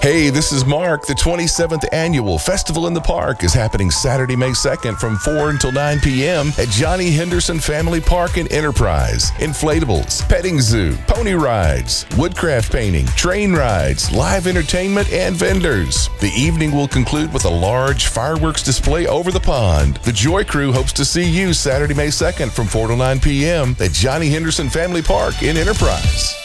Hey, this is Mark. The 27th Annual Festival in the Park is happening Saturday, May 2nd from 4 until 9 p.m. at Johnny Henderson Family Park in Enterprise. Inflatables, petting zoo, pony rides, woodcraft painting, train rides, live entertainment, and vendors. The evening will conclude with a large fireworks display over the pond. The Joy Crew hopes to see you Saturday, May 2nd from 4 to 9 p.m. at Johnny Henderson Family Park in Enterprise.